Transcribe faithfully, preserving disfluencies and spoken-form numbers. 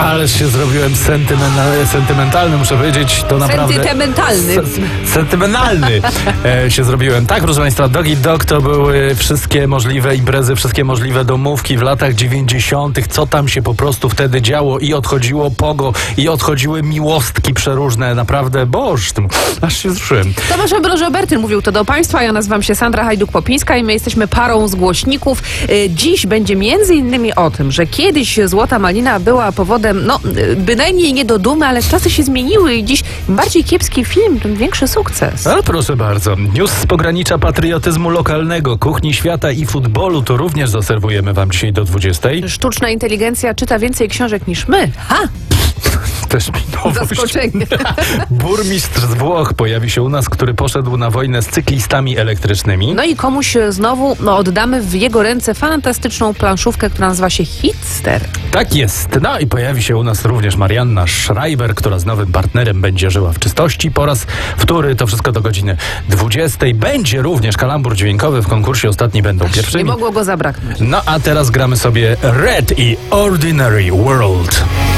Ależ się zrobiłem sentymen- sentymentalny, muszę powiedzieć, to naprawdę... Sentymentalny. S- sentymentalny e, się zrobiłem. Tak, proszę Państwa, Dog Eat Dog to były wszystkie możliwe imprezy, wszystkie możliwe domówki w latach dziewięćdziesiątych. Co tam się po prostu wtedy działo i odchodziło pogo, i odchodziły miłostki przeróżne. Naprawdę, boż, aż się zruszyłem. Tomasz Ambroży-Obertyn mówił to do Państwa. Ja nazywam się Sandra Hajduk-Popińska i my jesteśmy parą z głośników. Dziś będzie między innymi o tym, że kiedyś Złota Malina była powodem, no bynajmniej nie do dumy, ale czasy się zmieniły i dziś im bardziej kiepski film, tym większy sukces. A proszę bardzo, news z pogranicza patriotyzmu lokalnego, kuchni świata i futbolu to również zaserwujemy Wam dzisiaj do dwudziestej. Sztuczna inteligencja czyta więcej książek niż my. Ha! Też mi nowość. Zaskoczenie. Burmistrz z Włoch pojawi się u nas, który poszedł na wojnę z cyklistami elektrycznymi. No i komuś znowu no, oddamy w jego ręce fantastyczną planszówkę, która nazywa się Hitster. Tak jest. No i pojawi się u nas również Marianna Schreiber, która z nowym partnerem będzie żyła w czystości. Po raz wtóry, to wszystko do godziny dwudziestej. Będzie również kalambur dźwiękowy w konkursie Ostatni będą Nie pierwszymi. mogło go zabraknąć. No a teraz gramy sobie Red i Ordinary World.